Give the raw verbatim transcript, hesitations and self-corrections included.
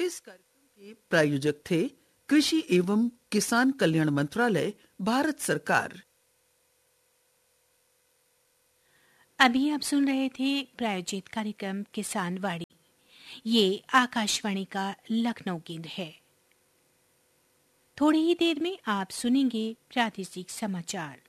इस कार्यक्रम के प्रायोजक थे कृषि एवं किसान कल्याण मंत्रालय, भारत सरकार। अभी आप सुन रहे थे प्रायोजित कार्यक्रम किसान वाणी। ये आकाशवाणी का लखनऊ केंद्र है। थोड़ी ही देर में आप सुनेंगे प्रादेशिक समाचार।